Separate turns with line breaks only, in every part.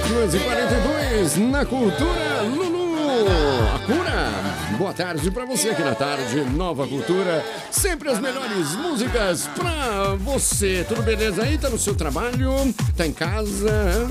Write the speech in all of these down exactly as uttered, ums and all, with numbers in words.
duas e quarenta e dois na Cultura Lulu. A cura. Boa tarde pra você aqui na tarde. Nova Cultura. Sempre as melhores músicas pra você. Tudo beleza aí? Tá no seu trabalho? Tá em casa?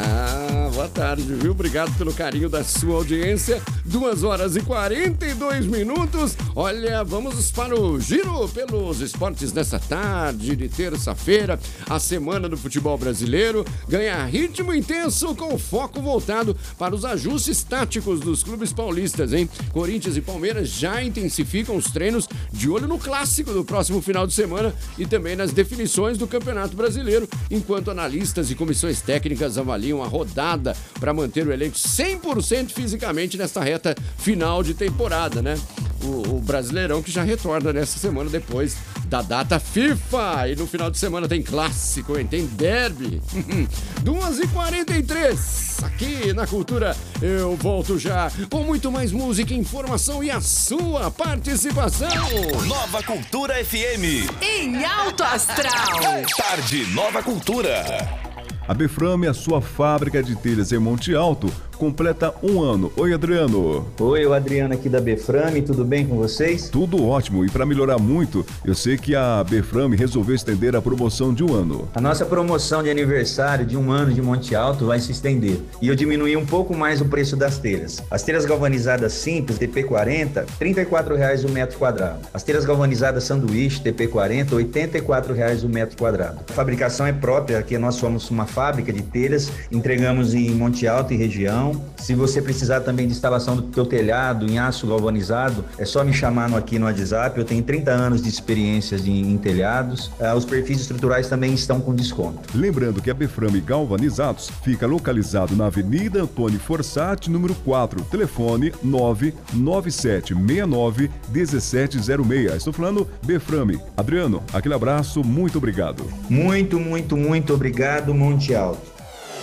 Ah, boa tarde, viu? Obrigado pelo carinho da sua audiência. duas horas e quarenta e dois minutos. Olha, vamos para o giro pelos esportes nessa tarde de terça-feira. A semana do futebol brasileiro ganha ritmo intenso com foco voltado para os ajustes táticos dos clubes paulistas, hein? Corinthians e Palmeiras já intensificam os treinos de olho no clássico do próximo final de semana e também nas definições do Campeonato Brasileiro, enquanto analistas e comissões técnicas avaliam a rodada para manter o elenco cem por cento fisicamente nesta reta final de temporada, né? O, o Brasileirão que já retorna nessa semana depois da data FIFA. E no final de semana tem clássico, hein? Tem derby. duas e quarenta e três. Aqui na Cultura eu volto já com muito mais música, informação e a sua participação.
Nova Cultura F M.
Em alto astral.
Tarde Nova Cultura.
A Beframe, a sua fábrica de telhas em Monte Alto, completa um ano. Oi, Adriano.
Oi, o Adriano aqui da Beframe, tudo bem com vocês?
Tudo ótimo, e para melhorar muito, eu sei que a Beframe resolveu estender a promoção de um ano.
A nossa promoção de aniversário de um ano de Monte Alto vai se estender, e eu diminuí um pouco mais o preço das telhas. As telhas galvanizadas simples, T P quarenta, trinta e quatro reais o metro quadrado. As telhas galvanizadas sanduíche, T P quarenta, oitenta e quatro reais o metro quadrado. A fabricação é própria, aqui nós somos uma fábrica de telhas, entregamos em Monte Alto e região. Se você precisar também de instalação do teu telhado em aço galvanizado, é só me chamar no, aqui no WhatsApp. Eu tenho trinta anos de experiência de, em telhados. Ah, os perfis estruturais também estão com desconto.
Lembrando que a Beframe Galvanizados fica localizado na Avenida Antônio Forsatti, número quatro, telefone nove nove sete seis nove um sete zero seis. Estou falando Beframe. Adriano, aquele abraço, muito obrigado.
Muito, muito, muito obrigado, Monte Alto.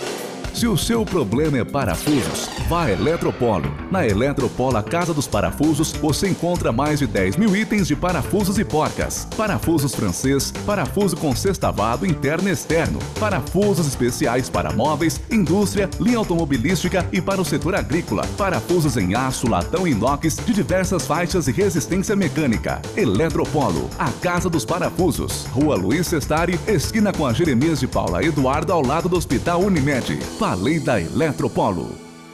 Se o seu problema é parafusos, vá a Eletropolo. Na Eletropolo, a Casa dos Parafusos, você encontra mais de dez mil itens de parafusos e porcas. Parafusos francês, parafuso com sextavado interno e externo, parafusos especiais para móveis, indústria, linha automobilística e para o setor agrícola. Parafusos em aço, latão e inox de diversas faixas e resistência mecânica. Eletropolo, a Casa dos Parafusos. Rua Luiz Sestari, esquina com a Jeremias de Paula Eduardo, ao lado do Hospital Unimed. Falei da Eletropolo.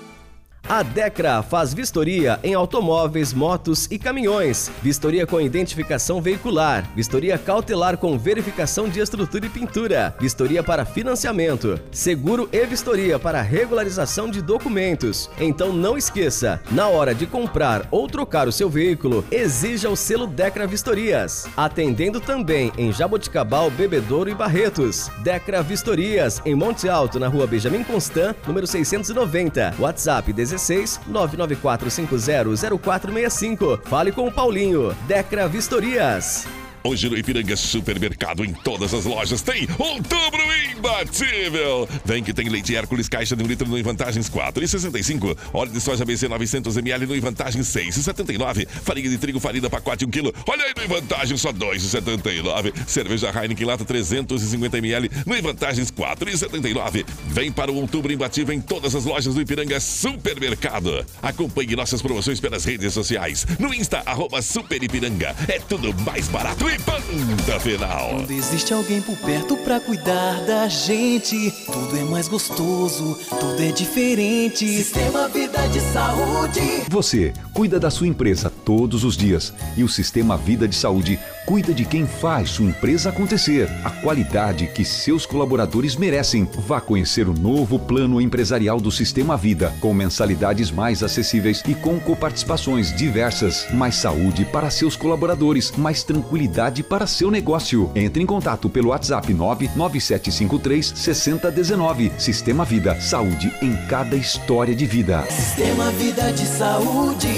A Decra faz vistoria em automóveis, motos e caminhões. Vistoria com identificação veicular. Vistoria cautelar com verificação de estrutura e pintura. Vistoria para financiamento. Seguro e vistoria para regularização de documentos. Então não esqueça, na hora de comprar ou trocar o seu veículo, exija o selo Decra Vistorias. Atendendo também em Jaboticabal, Bebedouro e Barretos. Decra Vistorias, em Monte Alto, na rua Benjamin Constant, número seiscentos e noventa. WhatsApp dezesseis nove nove quatro cinco zero zero quatro seis cinco. Fale com o Paulinho. Decra Vistorias.
Hoje no Ipiranga Supermercado, em todas as lojas, tem Outubro Imbatível. Vem que tem leite Hércules, caixa de um litro no Vantagens quatro e sessenta e cinco. Óleo de soja B C novecentos mililitros no Vantagens seis e setenta e nove. Farinha de trigo farina pacote um quilo. Olha aí no Vantagens só dois e setenta e nove. Cerveja Heineken lata trezentos e cinquenta mililitros no Vantagens quatro e setenta e nove. Vem para o Outubro Imbatível em todas as lojas do Ipiranga Supermercado. Acompanhe nossas promoções pelas redes sociais. No Insta, arroba Super Ipiranga. É tudo mais barato e ponta final.
Quando existe alguém por perto pra cuidar da gente, tudo é mais gostoso, tudo é diferente. Sistema Vida de Saúde.
Você cuida da sua empresa todos os dias e o Sistema Vida de Saúde cuida de quem faz sua empresa acontecer. A qualidade que seus colaboradores merecem. Vá conhecer o novo plano empresarial do Sistema Vida, com mensalidades mais acessíveis e com coparticipações diversas. Mais saúde para seus colaboradores, mais tranquilidade para seu negócio. Entre em contato pelo WhatsApp nove nove sete cinco três seis zero um nove. Sistema Vida, saúde em cada história de vida.
Sistema Vida de Saúde.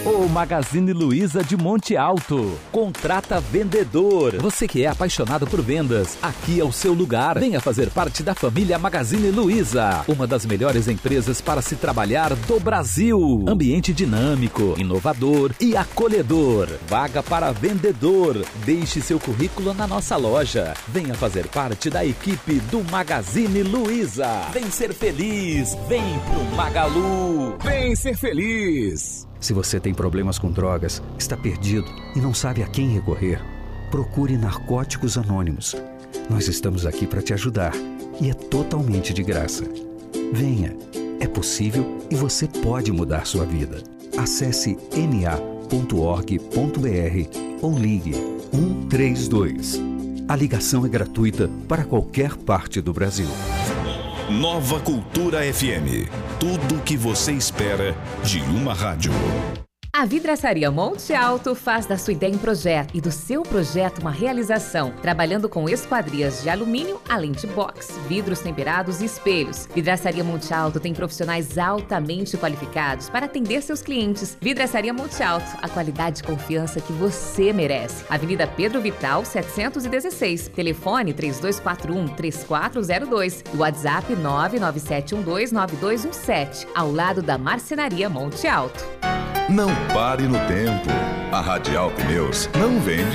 O Magazine Luiza de Monte Alto. Contrata vendedor. Você que é apaixonado por vendas, aqui é o seu lugar. Venha fazer parte da família Magazine Luiza, uma das melhores empresas para se trabalhar do Brasil. Ambiente dinâmico, inovador e acolhedor. Vaga para vendedor. Deixe seu currículo na nossa loja. Venha fazer parte da equipe do Magazine Luiza. Vem ser feliz. Vem pro Magalu. Vem ser feliz.
Se você tem problemas com drogas, está perdido e não sabe a quem recorrer, procure Narcóticos Anônimos. Nós estamos aqui para te ajudar e é totalmente de graça. Venha, é possível e você pode mudar sua vida. Acesse n a ponto org ponto b r ou ligue um três dois. A ligação é gratuita para qualquer parte do Brasil.
Nova Cultura F M. Tudo o que você espera de uma rádio.
A Vidraçaria Monte Alto faz da sua ideia um projeto e do seu projeto uma realização, trabalhando com esquadrias de alumínio, além de box, vidros temperados e espelhos. Vidraçaria Monte Alto tem profissionais altamente qualificados para atender seus clientes. Vidraçaria Monte Alto, a qualidade e confiança que você merece. Avenida Pedro Vital, setecentos e dezesseis. Telefone três dois quatro um, três quatro zero dois. E WhatsApp nove nove sete um dois nove dois um sete, ao lado da Marcenaria Monte Alto.
Não pare no tempo. A Radial Pneus não vende